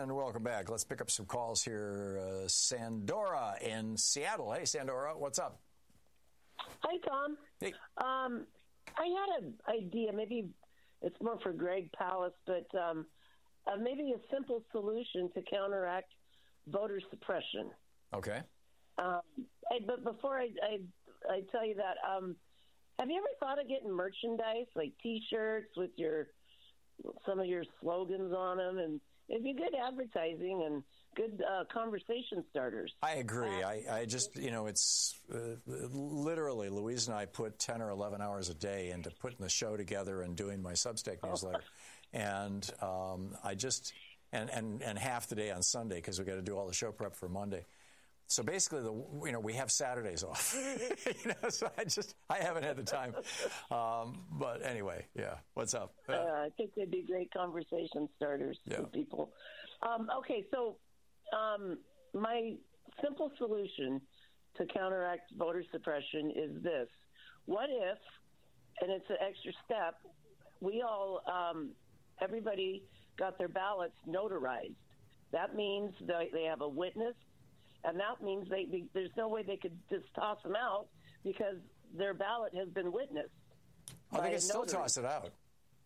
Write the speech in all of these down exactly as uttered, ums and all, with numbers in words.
And welcome back. Let's pick up some calls here. Uh, Sandora in Seattle. Hey, Sandora, what's up? Hi, Tom. Hey. Um, I had an idea. Maybe it's more for Greg Palast, but um, uh, maybe a simple solution to counteract voter suppression. Okay. Um, I, but before I, I, I tell you that, um, have you ever thought of getting merchandise like T-shirts with your some of your slogans on them, and it'd be good advertising and good uh, conversation starters? I agree. I, I just, you know, it's uh, literally Louise and I put ten or eleven hours a day into putting the show together and doing my Substack newsletter, and um, I just and, and and half the day on Sunday because we got to do all the show prep for Monday. So basically, the you know we have Saturdays off, you know. So I just I haven't had the time. Um, but anyway, yeah. What's up? Uh, uh, I think they'd be great conversation starters yeah. for people. Um, okay, so um, my simple solution to counteract voter suppression is this: what if, and it's an extra step, we all um, everybody got their ballots notarized. That means they, they have a witness. And that means they, they, there's no way they could just toss them out because their ballot has been witnessed. Well, they can still toss it out.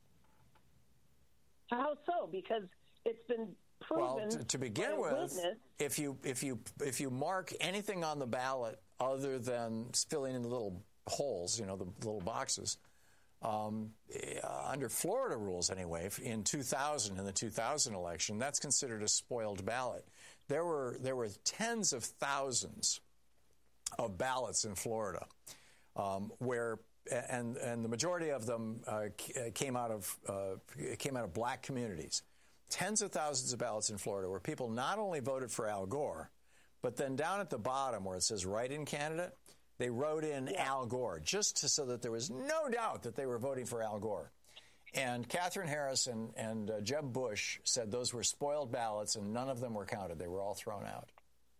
How so? Because it's been proven. Well, to, to begin with, witness, if you if you if you mark anything on the ballot other than filling in the little holes, you know, the little boxes. Um, uh, under Florida rules, anyway, in two thousand, in the two thousand election, that's considered a spoiled ballot. There were there were tens of thousands of ballots in Florida, um, where and and the majority of them uh, came out of uh, came out of black communities. Tens of thousands of ballots in Florida where people not only voted for Al Gore, but then down at the bottom where it says write-in candidate, they wrote in yeah. Al Gore, just to, so that there was no doubt that they were voting for Al Gore. And Catherine Harris and, and uh, Jeb Bush said those were spoiled ballots, and none of them were counted. They were all thrown out.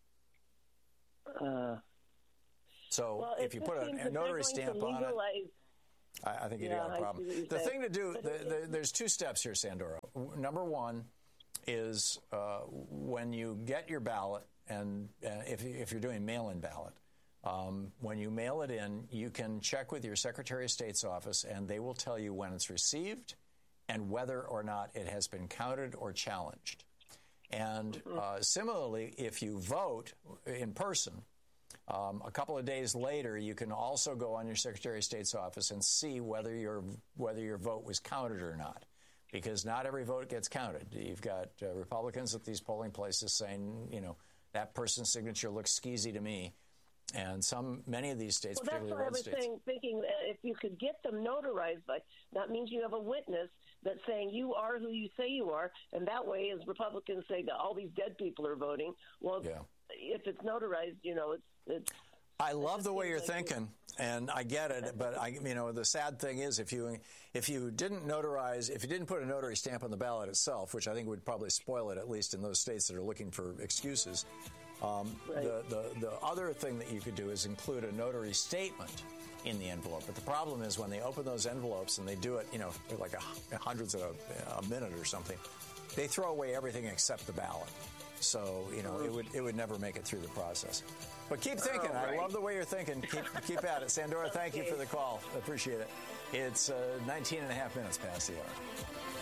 Uh, so well, if you put a, a notary stamp on it, I, I think you yeah, got a problem. The thing to do, the, the, there's two steps here, Sandora. Number one is uh, when you get your ballot, and uh, if, if you're doing mail-in ballot, Um, when you mail it in, you can check with your Secretary of State's office, and they will tell you when it's received and whether or not it has been counted or challenged. And uh, similarly, if you vote in person, um, a couple of days later, you can also go on your Secretary of State's office and see whether your whether your vote was counted or not, because not every vote gets counted. You've got uh, Republicans at these polling places saying, you know, that person's signature looks skeezy to me. And some, many of these states, well, particularly red states. That's what I was saying, thinking that if you could get them notarized, but that means you have a witness that's saying you are who you say you are, and that way, as Republicans say that all these dead people are voting, well, yeah. if it's notarized, you know, it's. it's I love the way you're like thinking, and I get it. But I, you know, the sad thing is, if you if you didn't notarize, if you didn't put a notary stamp on the ballot itself, which I think would probably spoil it, at least in those states that are looking for excuses. Um, right. the, the the other thing that you could do is include a notary statement in the envelope. But the problem is when they open those envelopes and they do it, you know, like a, hundreds of a, a minute or something, they throw away everything except the ballot. So, you know, it would it would never make it through the process. But keep thinking. Oh, right. I love the way you're thinking. Keep keep at it. Sandora, thank you for the call. I appreciate it. It's uh, nineteen and a half minutes past the hour.